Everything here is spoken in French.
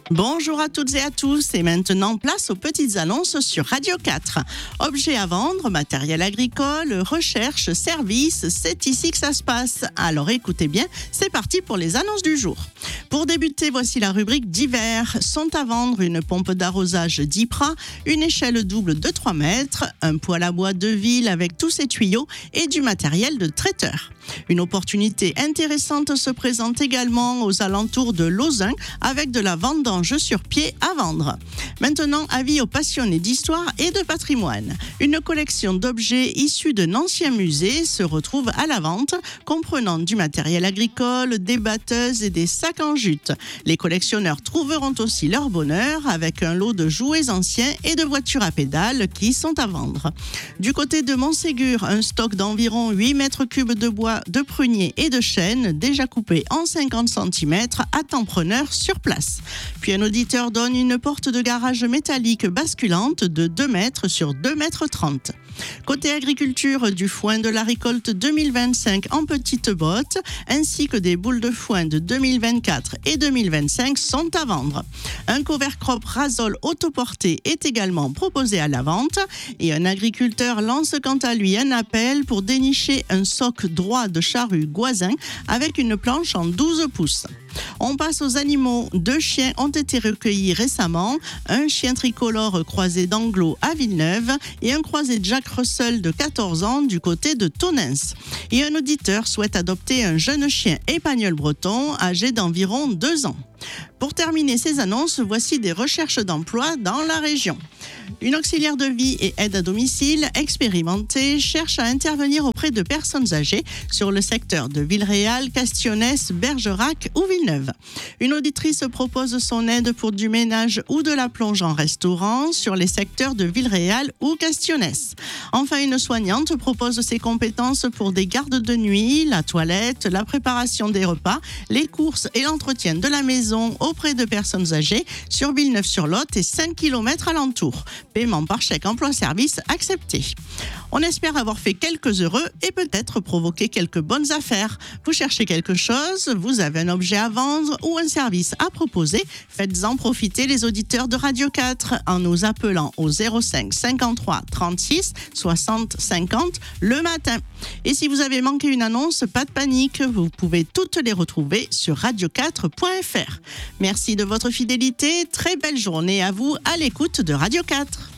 Bonjour à toutes et à tous et maintenant place aux petites annonces sur Radio 4. Objets à vendre, matériel agricole, recherche, services, c'est ici que ça se passe. Alors écoutez bien, c'est parti pour les annonces du jour. Pour débuter, voici la rubrique divers. Sont à vendre une pompe d'arrosage Dipra, une échelle double de 3 mètres, un poêle à bois de ville avec tous ses tuyaux et du matériel de traiteur. Une opportunité intéressante se présente également aux alentours de Lausanne avec de la vendange sur pied à vendre. Maintenant, avis aux passionnés d'histoire et de patrimoine. Une collection d'objets issus d'un ancien musée se retrouve à la vente, comprenant du matériel agricole, des batteuses et des sacs en jute. Les collectionneurs trouveront aussi leur bonheur avec un lot de jouets anciens et de voitures à pédales qui sont à vendre. Du côté de Montségur, un stock d'environ 8 mètres cubes de bois, de pruniers et de chêne déjà coupés en 50 cm attend preneur sur place. Puis un auditeur donne une porte de garage métallique basculante de 2 mètres sur 2 mètres 30. Côté agriculture, du foin de la récolte 2025 en petites bottes, ainsi que des boules de foin de 2024 et 2025 sont à vendre. Un cover crop Rasol autoporté est également proposé à la vente et un agriculteur lance quant à lui un appel pour dénicher un soc droit de charrue Goisin avec une planche en 12 pouces. On passe aux animaux. 2 chiens ont été recueillis récemment. Un chien tricolore croisé d'Anglo à Villeneuve et un croisé Jack Russell de 14 ans du côté de Tonens. Et un auditeur souhaite adopter un jeune chien épagneul breton âgé d'environ 2 ans. Pour terminer ces annonces, voici des recherches d'emploi dans la région. Une auxiliaire de vie et aide à domicile expérimentée cherche à intervenir auprès de personnes âgées sur le secteur de Villeréal, Castillonnès, Bergerac ou Villeneuve. Une auditrice propose son aide pour du ménage ou de la plonge en restaurant sur les secteurs de Villeréal ou Castillonnès. Enfin, une soignante propose ses compétences pour des gardes de nuit, la toilette, la préparation des repas, les courses et l'entretien de la maison auprès de personnes âgées sur Villeneuve-sur-Lot et 5 km alentour. Paiement par chèque emploi-service accepté. On espère avoir fait quelques heureux et peut-être provoqué quelques bonnes affaires. Vous cherchez quelque chose, vous avez un objet à vendre ou un service à proposer, faites-en profiter les auditeurs de Radio 4 en nous appelant au 05 53 36 60 50 le matin. Et si vous avez manqué une annonce, pas de panique, vous pouvez toutes les retrouver sur radio4.fr. Merci de votre fidélité, très belle journée à vous à l'écoute de Radio 4.